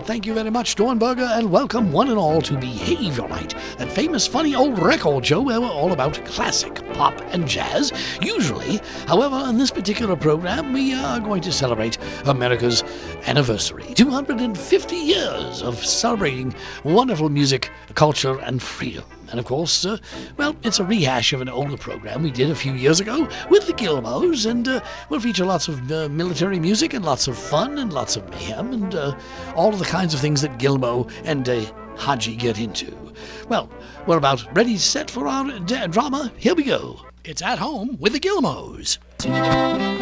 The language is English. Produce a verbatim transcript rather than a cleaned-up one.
thank you very much, Dornberger, and welcome one and all to Behavior Night, that famous funny old record show where we're all about classic pop and jazz. Usually, however, in this particular program, we are going to celebrate America's anniversary. two hundred fifty years of celebrating wonderful music, culture, and freedom. And of course, uh, well, it's a rehash of an older program we did a few years ago with the Gilmos, and uh, we'll feature lots of uh, military music and lots of fun and lots of mayhem and uh, all of the kinds of things that Gilmo and uh, Haji get into. Well, we're about ready set for our d- drama. Here we go. It's At Home with the Gilmos.